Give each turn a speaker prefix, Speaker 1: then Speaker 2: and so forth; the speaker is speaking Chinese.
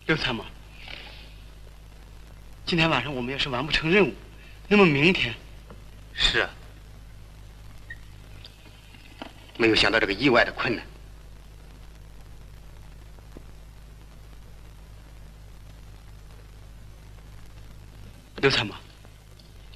Speaker 1: 刘参谋，今天晚上我们要是完不成任务，那么明天……
Speaker 2: 是啊，没有想到这个意外的困难。
Speaker 1: 刘参谋。